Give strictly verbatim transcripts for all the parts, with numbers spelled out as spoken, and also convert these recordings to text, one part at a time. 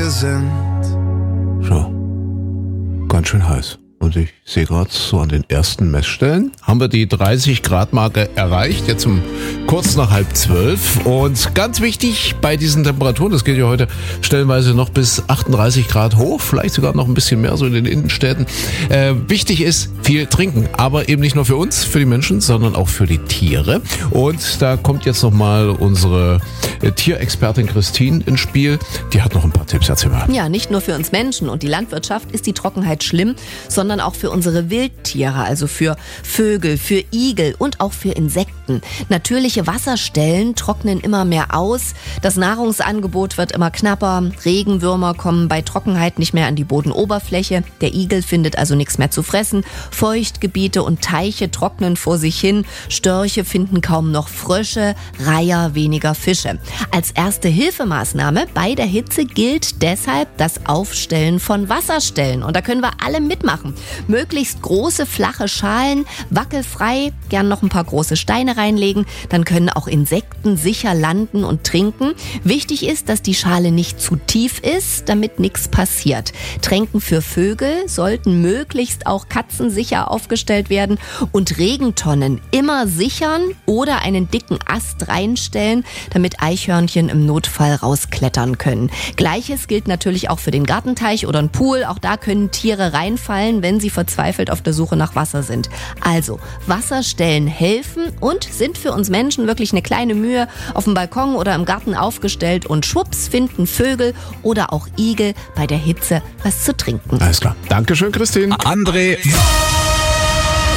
sind. So, ganz schön heiß. Und ich sehe gerade so an den ersten Messstellen, haben wir die dreißig Grad Marke erreicht, jetzt um kurz nach halb zwölf. Und ganz wichtig bei diesen Temperaturen, das geht ja heute stellenweise noch bis achtunddreißig Grad hoch, vielleicht sogar noch ein bisschen mehr so in den Innenstädten. Äh, wichtig ist, viel trinken, aber eben nicht nur für uns, für die Menschen, sondern auch für die Tiere. Und da kommt jetzt nochmal unsere äh, Tierexpertin Christine ins Spiel. Die hat noch ein paar Tipps, erzähl mal. Ja, nicht nur für uns Menschen und die Landwirtschaft ist die Trockenheit schlimm, sondern auch für unsere Wildtiere, also für Vögel, für Igel und auch für Insekten. Natürliche Wasserstellen trocknen immer mehr aus, das Nahrungsangebot wird immer knapper, Regenwürmer kommen bei Trockenheit nicht mehr an die Bodenoberfläche, der Igel findet also nichts mehr zu fressen, Feuchtgebiete und Teiche trocknen vor sich hin, Störche finden kaum noch Frösche, Reiher weniger Fische. Als erste Hilfemaßnahme bei der Hitze gilt deshalb das Aufstellen von Wasserstellen und da können wir alle mitmachen. Möglichst große, flache Schalen, wackelfrei, gern noch ein paar große Steine reinlegen, dann können auch Insekten sicher landen und trinken. Wichtig ist, dass die Schale nicht zu tief ist, damit nichts passiert. Tränken für Vögel sollten möglichst auch katzensicher aufgestellt werden und Regentonnen immer sichern oder einen dicken Ast reinstellen, damit Eichhörnchen im Notfall rausklettern können. Gleiches gilt natürlich auch für den Gartenteich oder einen Pool, auch da können Tiere reinfallen, wenn sie verzweifelt auf der Suche nach Wasser sind. Also, Wasserstellen helfen und sind für uns Menschen wirklich eine kleine Mühe auf dem Balkon oder im Garten aufgestellt und schwupps finden Vögel oder auch Igel bei der Hitze was zu trinken. Alles klar. Dankeschön, Christine. André.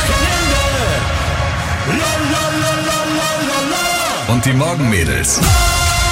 Und die Morgenmädels.